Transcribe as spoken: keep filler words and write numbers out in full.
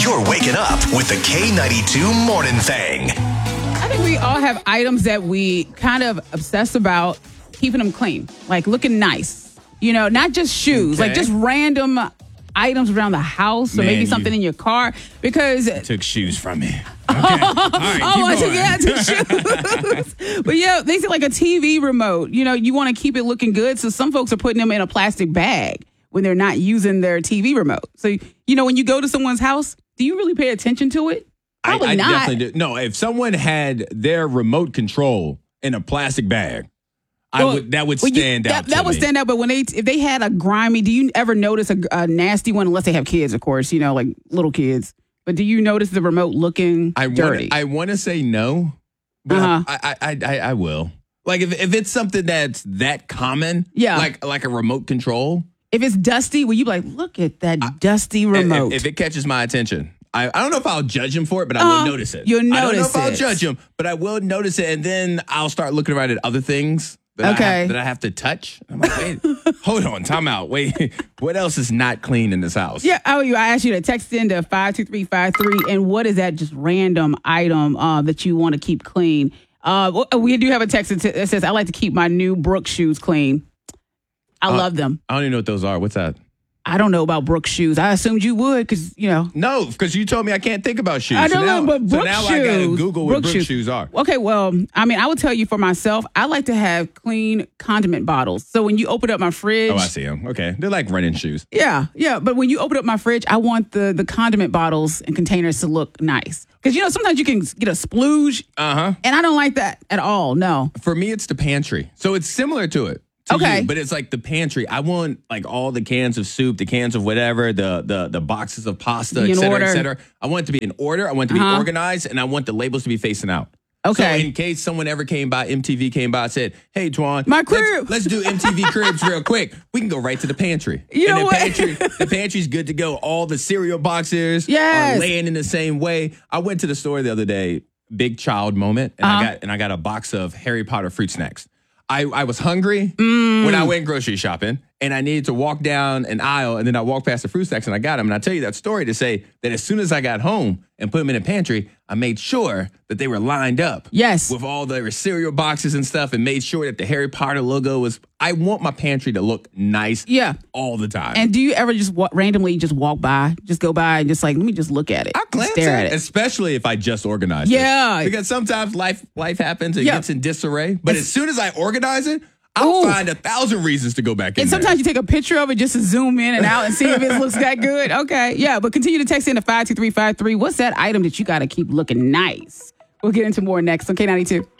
You're waking up with the K ninety-two Morning Thing. I think we all have items that we kind of obsess about keeping them clean, like looking nice. You know, not just shoes, Okay. like just random items around the house or Man, maybe you- something in your car. Because Took shoes from me. Okay. All right, oh, I keep took, going. yeah, I took shoes. But yeah, things like a T V remote. You know, you want to keep it looking good. So some folks are putting them in a plastic bag when they're not using their T V remote. So, you know, when you go to someone's house, do you really pay attention to it? Probably I, I not. definitely do. No, if someone had their remote control in a plastic bag, I Well, would that would well, you- stand that, out. That to would me. stand out. But when they, if they had a grimy, do you ever notice a, a nasty one? Unless they have kids, of course. You know, like little kids. But do you notice the remote looking I dirty? Wanna, I want to say no, but Uh-huh. I, I, I, I, I will. Like if, if it's something that's that common, Yeah. like like a remote control. If it's dusty, will you be like, look at that dusty remote? If, if it catches my attention, I, I don't know if I'll judge him for it, but I Uh, will notice it. you'll I don't know notice if I'll it. judge him, but I will notice it, and then I'll start looking around at other things that, I, Okay. have, that I have to touch. I'm like, wait, hold on, time out. Wait, what else is not clean in this house? Yeah, oh, you. I asked you to text into five two three five three, and what is that just random item uh, that you want to keep clean? Uh, w- we do have a text that that says, I like to keep my new Brooks shoes clean. I Uh, love them. I don't even know what those are. What's that? I don't know about Brooks shoes. I assumed you would because, you know. No, because you told me I can't think about shoes. I So don't now, know, but so Brooks now shoes. I gotta Google what Brooks Brooks shoes. shoes are. Okay, well, I mean, I would tell you for myself, I like to have clean condiment bottles. So when you open up my fridge. Oh, I see them. Okay, they're like running shoes. Yeah, yeah. But when you open up my fridge, I want the the condiment bottles and containers to look nice. Because, you know, sometimes you can get a splooge. Uh huh. And I don't like that at all. No. For me, it's the pantry. So it's similar to it. to Okay. you, but it's like the pantry. I want like all the cans of soup, the cans of whatever, the the the boxes of pasta, Be et in cetera, order. et cetera. I want it to be in order. I want it to be Uh-huh. organized, and I want the labels to be facing out. Okay. So in case someone ever came by, M T V came by and said, "Hey, Twan, My let's- crib." Let's, do M T V cribs real quick. We can go right to the pantry. You and know the what? pantry, the pantry's good to go. All the cereal boxes Yes. are laying in the same way. I went to the store the other day, big child moment, and Uh-huh. I got and I got a box of Harry Potter fruit snacks. I, I was hungry Mm. when I went grocery shopping, and I needed to walk down an aisle, and then I walked past the fruit snacks, and I got them. And I tell you that story to say that as soon as I got home and put them in the pantry, I made sure that they were lined up. Yes. With all the cereal boxes and stuff, and made sure that the Harry Potter logo was. I want my pantry to look nice. Yeah. All the time. And do you ever just wa- randomly just walk by, just go by and just like, let me just look at it, I glance stare at at it, it? especially if I just organize Yeah. it. Because sometimes life life happens, it Yeah. gets in disarray. But It's- as soon as I organize it, I'll Ooh. find a thousand reasons to go back in And there. sometimes you take a picture of it just to zoom in and out and see if it looks that good. Okay, yeah, but continue to text in to five two three five three. What's that item that you got to keep looking nice? We'll get into more next on K ninety-two.